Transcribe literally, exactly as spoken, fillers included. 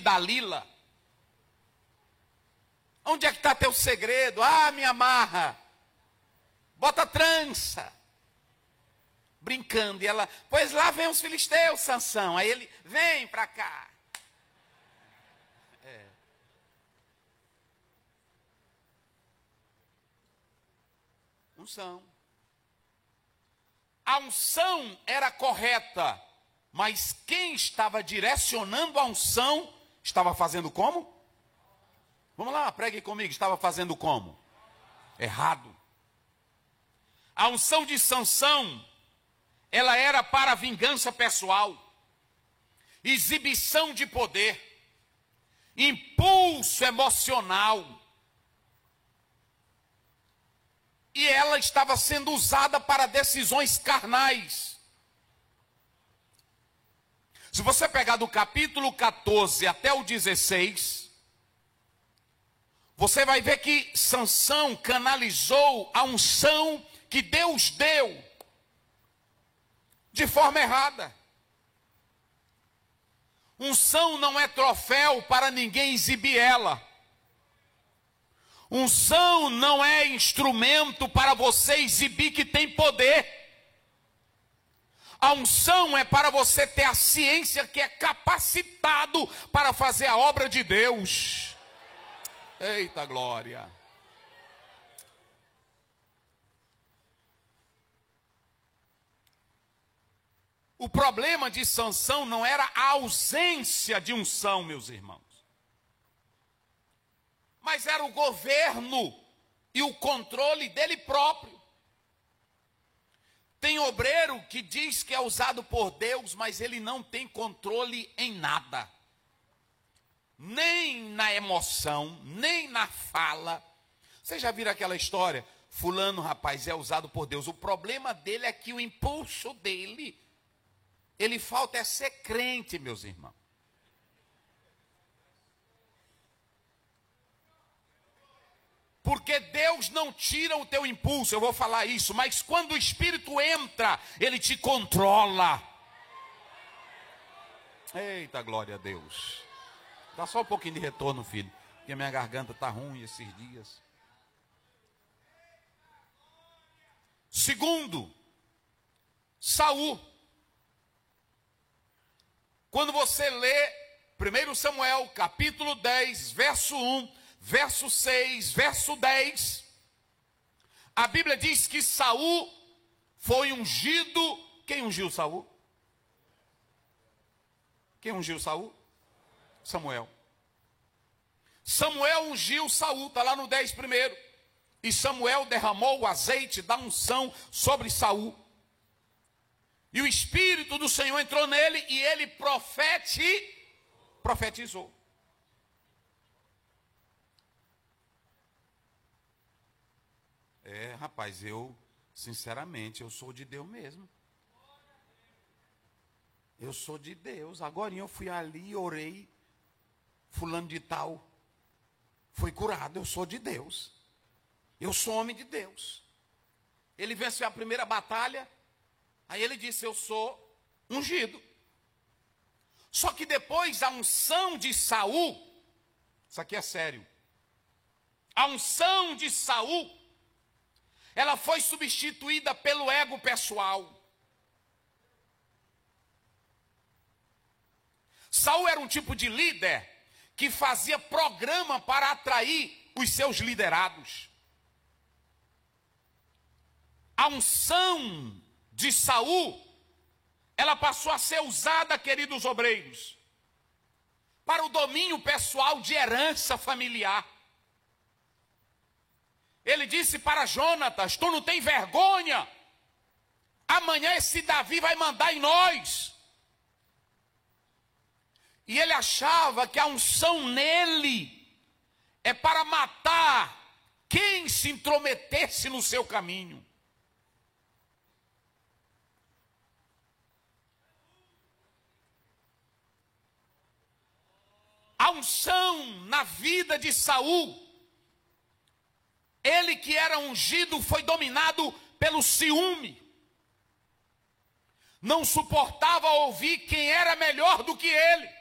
Dalila. Onde é que está teu segredo? Ah, me amarra. Bota trança. Brincando. E ela, pois lá vem os filisteus, Sansão. Aí ele, vem para cá. É. Unção. A unção era correta, mas quem estava direcionando a unção estava fazendo como? Vamos lá, pregue comigo. Estava fazendo como? Errado. A unção de Sansão, ela era para vingança pessoal, exibição de poder, impulso emocional. E ela estava sendo usada para decisões carnais. Se você pegar do capítulo quatorze até o dezesseis, você vai ver que Sansão canalizou a unção que Deus deu de forma errada. Unção não é troféu para ninguém exibir ela. Unção não é instrumento para você exibir que tem poder. A unção é para você ter a ciência que é capacitado para fazer a obra de Deus. Eita glória! O problema de Sansão não era a ausência de unção, meus irmãos. Mas era o governo e o controle dele próprio. Tem obreiro que diz que é usado por Deus, mas ele não tem controle em nada. Nem na emoção, nem na fala. Vocês já viram aquela história? Fulano, rapaz, é usado por Deus. O problema dele é que o impulso dele, ele falta é ser crente, meus irmãos. Porque Deus não tira o teu impulso, eu vou falar isso, mas quando o Espírito entra, ele te controla. Eita, glória a Deus. Dá só um pouquinho de retorno, filho, porque minha garganta está ruim esses dias. Segundo, Saul. Quando você lê primeiro Samuel, capítulo dez, verso um, verso seis, verso dez, a Bíblia diz que Saul foi ungido. Quem ungiu Saul? Quem ungiu Saul? Samuel. Samuel ungiu Saul, está lá no dez primeiro. E Samuel derramou o azeite da unção sobre Saul. E o Espírito do Senhor entrou nele e ele profeti, profetizou. É, rapaz, eu, sinceramente, eu sou de Deus mesmo. Eu sou de Deus. Agora eu fui ali, orei, fulano de tal foi curado. Eu sou de Deus. Eu sou homem de Deus. Ele venceu a primeira batalha. Aí ele disse, eu sou ungido. Só que depois a unção de Saul, isso aqui é sério. A unção de Saul, ela foi substituída pelo ego pessoal. Saul era um tipo de líder que fazia programa para atrair os seus liderados. A unção de Saul, ela passou a ser usada, queridos obreiros, para o domínio pessoal de herança familiar. Ele disse para Jonatas, tu não tem vergonha? Amanhã esse Davi vai mandar em nós. E ele achava que a unção nele é para matar quem se intrometesse no seu caminho. A unção na vida de Saul, ele que era ungido foi dominado pelo ciúme. Não suportava ouvir quem era melhor do que ele.